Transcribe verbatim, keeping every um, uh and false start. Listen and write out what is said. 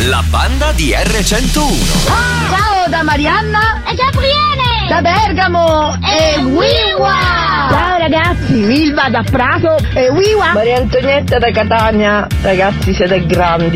La banda di erre centouno. Ah, ciao da Marianna e Gabriele da Bergamo e Wiwa. Ciao ragazzi, Milva da Prato e Wiwa. Maria Antonietta da Catania. Ragazzi, siete grandi.